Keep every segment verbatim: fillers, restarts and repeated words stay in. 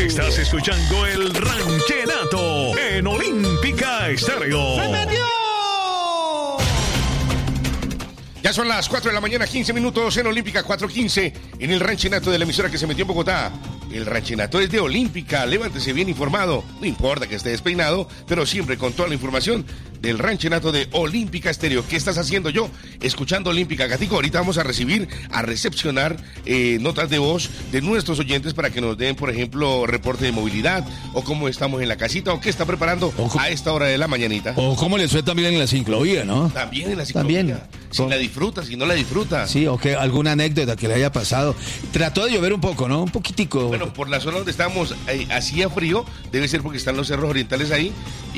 Estás escuchando el Ranchenato en Olímpica Estéreo. ¡Se metió! Ya son las cuatro de la mañana, quince minutos en Olímpica, cuatro quince, en el Ranchenato de la emisora que se metió en Bogotá. El Ranchenato es de Olímpica, levántese bien informado, no importa que esté despeinado, pero siempre con toda la información del Ranchenato de Olímpica Estéreo. ¿Qué estás haciendo yo? Escuchando Olímpica, Gatico. Ahorita vamos a recibir, a recepcionar eh, notas de voz de nuestros oyentes para que nos den, por ejemplo, reporte de movilidad, o cómo estamos en la casita, o qué está preparando a esta hora de la mañanita. O cómo les fue también en la ciclovía, ¿no? También en la ciclovía. También. Si la disfruta, si no la disfruta. Sí, o que alguna anécdota que le haya pasado. Trató de llover un poco, ¿no? Un poquitico. Bueno, por la zona donde estábamos, eh, hacía frío, debe ser porque están los cerros orientales ahí,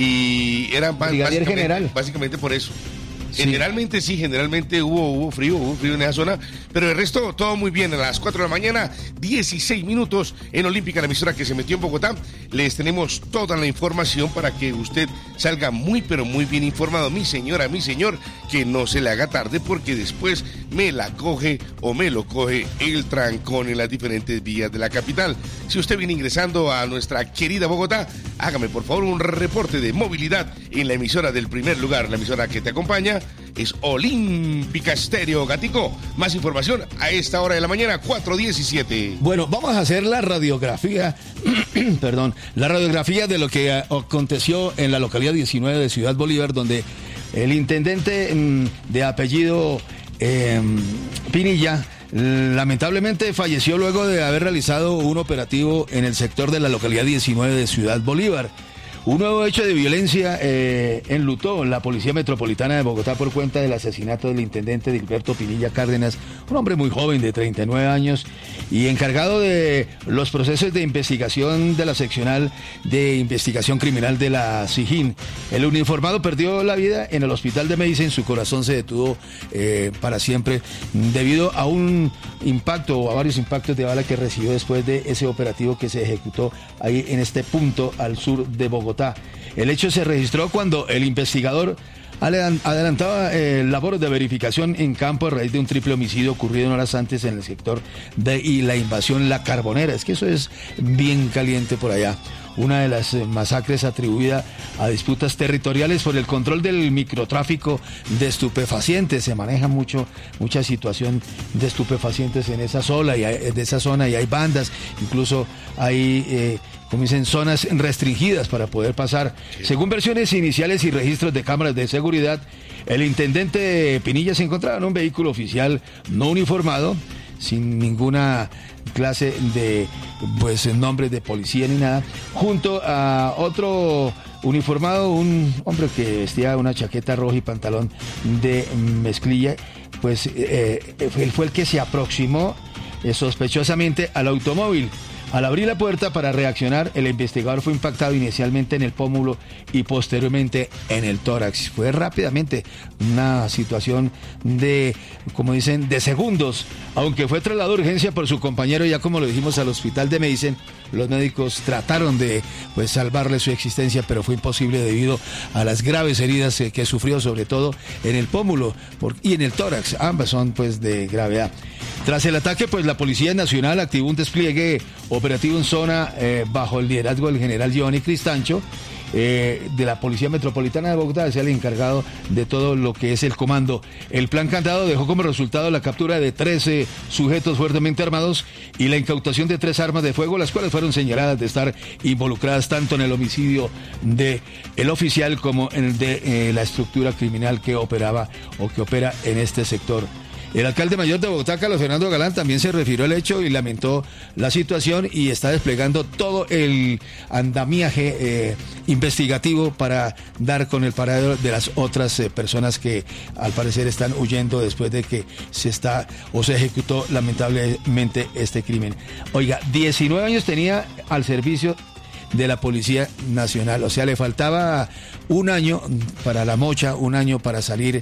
y eran básicamente, general. básicamente por eso. Sí. Generalmente sí, generalmente hubo, hubo frío, hubo frío en esa zona, pero el resto todo muy bien. A las cuatro de la mañana, dieciséis minutos en Olímpica, la emisora que se metió en Bogotá. Les tenemos toda la información para que usted salga muy pero muy bien informado. Mi señora, mi señor, que no se le haga tarde porque después me la coge o me lo coge el trancón en las diferentes vías de la capital. Si usted viene ingresando a nuestra querida Bogotá, hágame por favor un reporte de movilidad en la emisora del primer lugar, la emisora que te acompaña. Es Olímpica Estéreo, Gatico. Más información a esta hora de la mañana, cuatro diecisiete. Bueno, vamos a hacer la radiografía, perdón, la radiografía de lo que aconteció en la localidad diecinueve de Ciudad Bolívar, donde el intendente mmm, de apellido eh, Pinilla lamentablemente falleció luego de haber realizado un operativo en el sector de la localidad diecinueve de Ciudad Bolívar. Un nuevo hecho de violencia eh, enlutó la Policía Metropolitana de Bogotá por cuenta del asesinato del intendente Dilberto Pinilla Cárdenas, un hombre muy joven de treinta y nueve años y encargado de los procesos de investigación de la seccional de investigación criminal de la SIJIN. El uniformado perdió la vida en el hospital de Medicine, su corazón se detuvo eh, para siempre debido a un impacto o a varios impactos de bala que recibió después de ese operativo que se ejecutó ahí en este punto al sur de Bogotá. El hecho se registró cuando el investigador adelantaba eh, labores de verificación en campo a raíz de un triple homicidio ocurrido en horas antes en el sector de y la invasión La Carbonera. Es que eso es bien caliente por allá. Una de las masacres atribuida a disputas territoriales por el control del microtráfico de estupefacientes. Se maneja mucho, mucha situación de estupefacientes en esa zona y hay, de esa zona y hay bandas, incluso hay eh, como dicen, zonas restringidas para poder pasar. Sí. Según versiones iniciales y registros de cámaras de seguridad, el intendente Pinilla se encontraba en un vehículo oficial no uniformado, sin ninguna clase de pues nombre de policía ni nada, junto a otro uniformado, un hombre que vestía una chaqueta roja y pantalón de mezclilla, pues eh, él fue el que se aproximó eh, sospechosamente al automóvil. Al abrir la puerta para reaccionar, el investigador fue impactado inicialmente en el pómulo y posteriormente en el tórax. Fue rápidamente una situación de, como dicen, de segundos. Aunque fue trasladado de urgencia por su compañero, ya como lo dijimos, al hospital de Medicine, los médicos trataron de pues salvarle su existencia, pero fue imposible debido a las graves heridas que sufrió, sobre todo en el pómulo y en el tórax. Ambas son pues de gravedad. Tras el ataque, pues la Policía Nacional activó un despliegue operativo en zona eh, bajo el liderazgo del general Giovanni Cristancho eh, de la Policía Metropolitana de Bogotá, es el encargado de todo lo que es el comando. El plan cantado dejó como resultado la captura de trece sujetos fuertemente armados y la incautación de tres armas de fuego, las cuales fueron señaladas de estar involucradas tanto en el homicidio de el oficial como en el de eh, la estructura criminal que operaba o que opera en este sector. El alcalde mayor de Bogotá, Carlos Fernando Galán, también se refirió al hecho y lamentó la situación y está desplegando todo el andamiaje eh, investigativo para dar con el paradero de las otras eh, personas que al parecer están huyendo después de que se está o se ejecutó lamentablemente este crimen. Oiga, diecinueve años tenía al servicio de la Policía Nacional, o sea, le faltaba un año para la mocha, un año para salir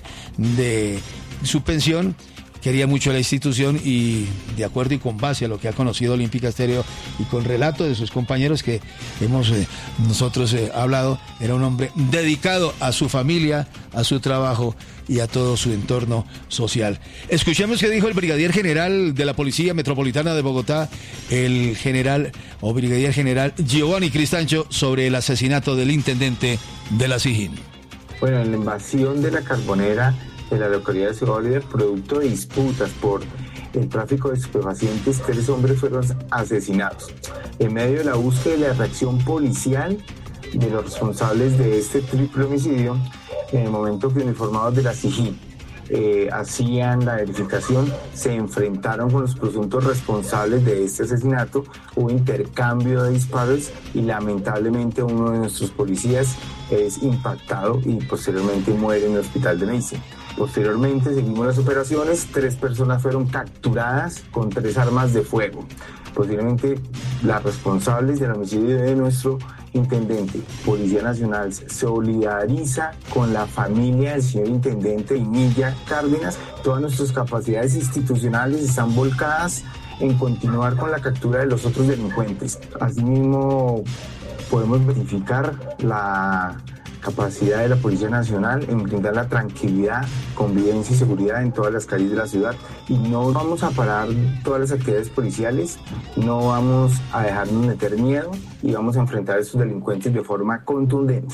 de su pensión. Quería mucho la institución y de acuerdo y con base a lo que ha conocido Olímpica Estéreo y con relato de sus compañeros que hemos eh, nosotros eh, hablado, era un hombre dedicado a su familia, a su trabajo y a todo su entorno social. Escuchemos qué dijo el brigadier general de la Policía Metropolitana de Bogotá, el general o brigadier general Giovanni Cristancho sobre el asesinato del intendente de la Sijín. Bueno, en la invasión de la Carbonera de la localidad de Ciudad Bolívar, producto de disputas por el tráfico de estupefacientes, tres hombres fueron asesinados. En medio de la búsqueda y la reacción policial de los responsables de este triple homicidio, en el momento que uniformados de la Sijín eh, hacían la verificación, se enfrentaron con los presuntos responsables de este asesinato, hubo intercambio de disparos y lamentablemente uno de nuestros policías es impactado y posteriormente muere en el hospital de Medicina. Posteriormente seguimos las operaciones, tres personas fueron capturadas con tres armas de fuego. Posteriormente las responsables del homicidio de nuestro intendente, Policía Nacional, se solidariza con la familia del señor intendente Pinilla Cárdenas. Todas nuestras capacidades institucionales están volcadas en continuar con la captura de los otros delincuentes. Asimismo, podemos verificar la capacidad de la Policía Nacional en brindar la tranquilidad, convivencia y seguridad en todas las calles de la ciudad, y no vamos a parar todas las actividades policiales, no vamos a dejarnos meter miedo y vamos a enfrentar a estos delincuentes de forma contundente.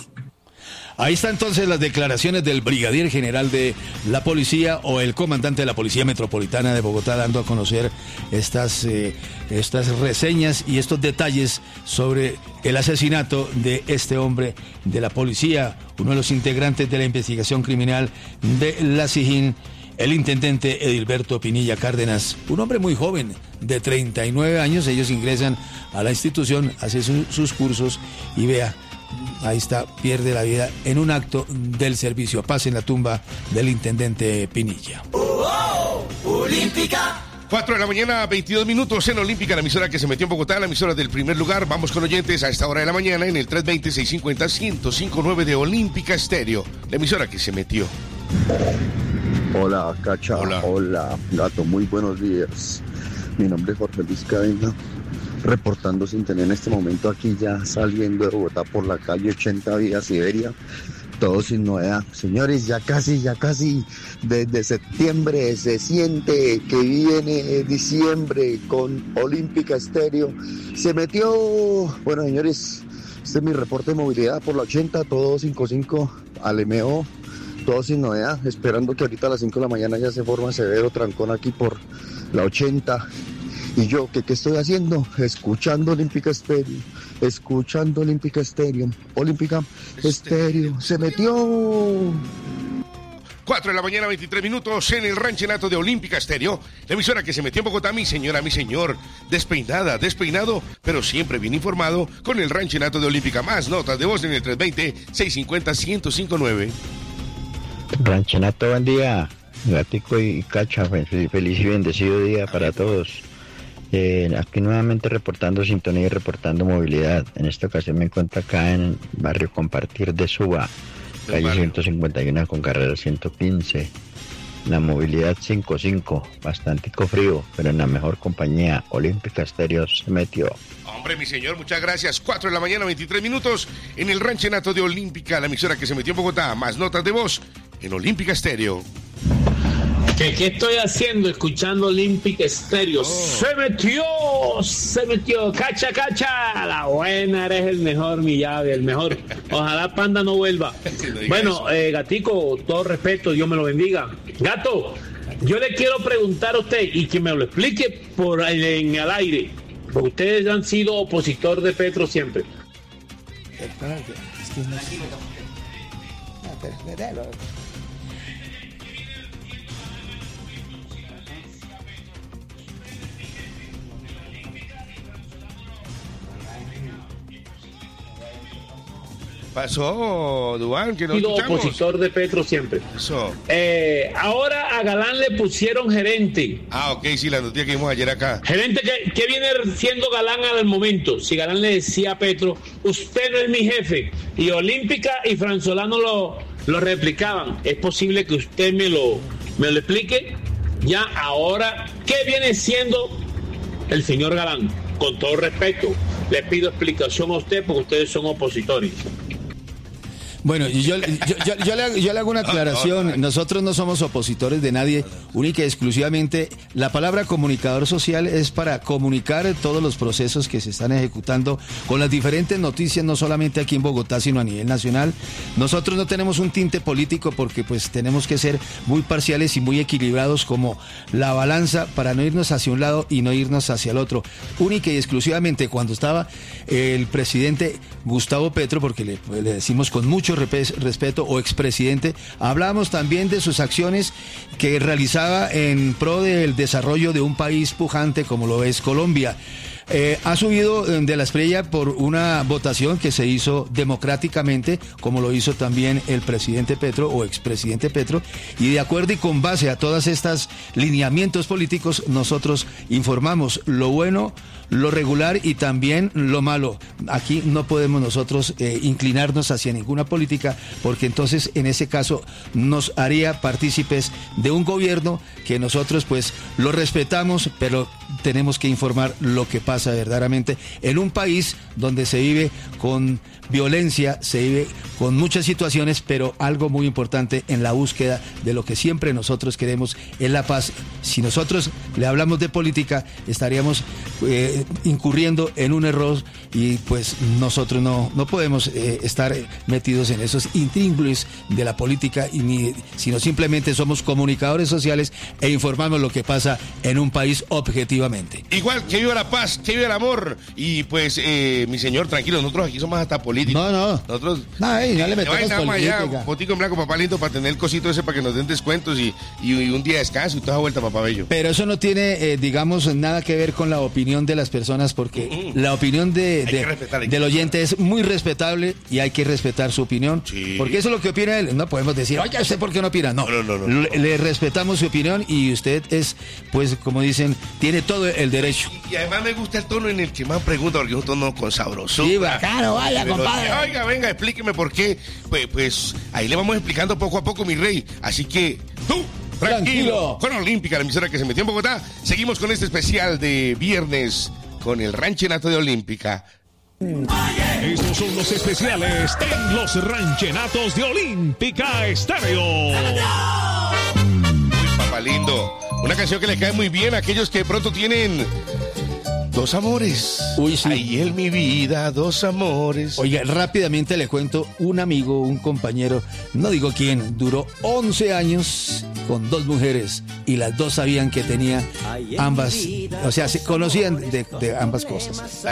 Ahí están entonces las declaraciones del brigadier general de la policía o el comandante de la Policía Metropolitana de Bogotá, dando a conocer estas, eh, estas reseñas y estos detalles sobre el asesinato de este hombre de la policía, uno de los integrantes de la investigación criminal de la Sijín, el intendente Edilberto Pinilla Cárdenas, un hombre muy joven, de treinta y nueve años. Ellos ingresan a la institución, hacen su, sus cursos y vea, ahí está, pierde la vida en un acto del servicio. Paz en la tumba del intendente Pinilla. Oh, oh, Olímpica. cuatro de la mañana, veintidós minutos en Olímpica, la emisora que se metió en Bogotá, la emisora del primer lugar. Vamos con oyentes a esta hora de la mañana en el tres veinte, seiscientos cincuenta, ciento cinco punto nueve de Olímpica Estéreo, la emisora que se metió. Hola, Cacha. Hola. Hola, Gato. Muy buenos días. Mi nombre es Jorge Luis Cadena, reportando sin tener en este momento aquí ya saliendo de Bogotá por la calle ochenta vía Siberia, todo sin novedad. Señores, ya casi, ya casi desde septiembre se siente que viene diciembre con Olímpica Estéreo. Se metió, bueno señores, este es mi reporte de movilidad por la ochenta, todo cincuenta y cinco al M O, todo sin novedad, esperando que ahorita a las cinco de la mañana ya se forma severo trancón aquí por la ochenta. Y yo, ¿qué, qué estoy haciendo? Escuchando Olímpica Estéreo, escuchando Olímpica Estéreo, Olímpica Estéreo, se metió. cuatro de la mañana, veintitrés minutos en el ranchenato de Olímpica Estéreo, la emisora que se metió en Bogotá. Mi señora, mi señor, despeinada, despeinado, pero siempre bien informado con el ranchenato de Olímpica. Más notas de voz en el tres veinte, seiscientos cincuenta, ciento cinco punto nueve. Ranchenato, buen día. Gatico y Cacha, feliz y bendecido día para todos. Eh, aquí nuevamente reportando sintonía y reportando movilidad. En esta ocasión me encuentro acá en el barrio Compartir de Suba, calle ciento cincuenta y uno con carrera ciento quince. La movilidad cinco cinco, bastante frío, pero en la mejor compañía. Olímpica Estéreo se metió. Hombre, mi señor, muchas gracias. cuatro de la mañana, veintitrés minutos en el ranchenato de Olímpica, la emisora que se metió en Bogotá. Más notas de voz en Olímpica Estéreo. ¿Qué, ¿Qué estoy haciendo? Escuchando Olímpica Estéreo. Oh. Se metió, se metió. Cacha, cacha. La buena, eres el mejor, mi llave, el mejor. Ojalá Panda no vuelva. Bueno, eh, Gatico, todo respeto, Dios me lo bendiga. Gato, yo le quiero preguntar a usted y que me lo explique por el, en el aire, porque ustedes han sido opositor de Petro siempre. Pasó, Duván, que no sido escuchamos. Opositor de Petro siempre. Eso. Eh, ahora a Galán le pusieron gerente. Ah, ok, sí, la noticia que vimos ayer acá. Gerente, ¿qué, qué viene siendo Galán al momento? Si Galán le decía a Petro, usted no es mi jefe, y Olímpica y Franzolano lo, lo replicaban, ¿es posible que usted me lo, me lo explique? Ya, ahora, ¿qué viene siendo el señor Galán? Con todo respeto, le pido explicación a usted porque ustedes son opositores. Bueno, yo, yo, yo, yo, le, yo le hago una aclaración. Nosotros no somos opositores de nadie, única y exclusivamente. La palabra comunicador social es para comunicar todos los procesos que se están ejecutando con las diferentes noticias, no solamente aquí en Bogotá, sino a nivel nacional. Nosotros no tenemos un tinte político porque pues tenemos que ser muy parciales y muy equilibrados como la balanza para no irnos hacia un lado y no irnos hacia el otro. Única y exclusivamente cuando estaba el presidente Gustavo Petro, porque le, le decimos con mucho respeto, o expresidente, hablábamos también de sus acciones que realizaba en pro del desarrollo de un país pujante como lo es Colombia. Eh, ha subido de la estrella por una votación que se hizo democráticamente, como lo hizo también el presidente Petro o expresidente Petro, y de acuerdo y con base a todas estas lineamientos políticos, nosotros informamos lo bueno, lo regular y también lo malo. Aquí no podemos nosotros eh, inclinarnos hacia ninguna política, porque entonces en ese caso nos haría partícipes de un gobierno que nosotros pues lo respetamos, pero tenemos que informar lo que pasa verdaderamente en un país donde se vive con violencia, se vive con muchas situaciones, pero algo muy importante en la búsqueda de lo que siempre nosotros queremos es la paz. Si nosotros le hablamos de política, estaríamos eh, incurriendo en un error y pues nosotros no, no podemos eh, estar metidos en esos intríngulis de la política, y ni, sino simplemente somos comunicadores sociales e informamos lo que pasa en un país objetivamente. Igual, que viva la paz, que viva el amor. Y pues, eh, mi señor, tranquilo, nosotros aquí somos hasta políticos. No, no. Nosotros. No, ey, no le metemos política. política. Allá, botico en blanco, papá lindo, para tener el cosito ese para que nos den descuentos y, y, y un día de descanso y toda vuelta, papá bello. Pero eso no tiene, eh, digamos, nada que ver con la opinión de las personas, porque uh-huh. la opinión de, de, respetar, del oyente es muy respetable y hay que respetar su opinión. Sí. Porque eso es lo que opina él. No podemos decir, oye, ¿usted por qué no opina? No, no, no, no, no. Le, le respetamos su opinión y usted es, pues, como dicen, tiene todo el derecho. Y, y además me gusta el tono en el que más pregunta, porque es un tono con sabroso. Sí, bacano, vaya, pero, compadre. Oiga, venga, explíqueme por qué. Pues, pues ahí le vamos explicando poco a poco, mi rey. Así que tú, tranquilo. tranquilo. Con Olímpica, la emisora que se metió en Bogotá. Seguimos con este especial de viernes con el Ranchenato de Olímpica. Estos son los especiales en los Ranchenatos de Olímpica Estéreo. Uy, papá lindo. Una canción que le cae muy bien a aquellos que de pronto tienen dos amores. Uy, sí. Ay, él, mi vida, dos amores. Oiga, rápidamente le cuento, un amigo, un compañero, no digo quién, duró once años con dos mujeres y las dos sabían que tenía ambas, o sea, se conocían de, de ambas cosas.